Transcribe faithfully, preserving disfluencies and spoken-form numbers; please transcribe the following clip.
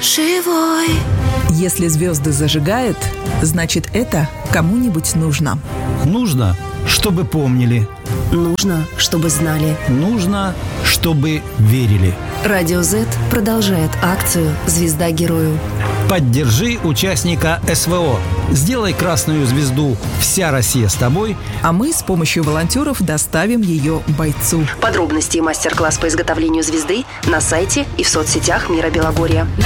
живой. Если звезды зажигают, значит, это кому-нибудь нужно. Нужно, чтобы помнили. Нужно, чтобы знали. Нужно, чтобы верили. Радио Z продолжает акцию «Звезда герою». Поддержи участника СВО. Сделай красную звезду «Вся Россия с тобой», а мы с помощью волонтеров доставим ее бойцу. Подробности и мастер-класс по изготовлению звезды на сайте и в соцсетях Мира Белогорья.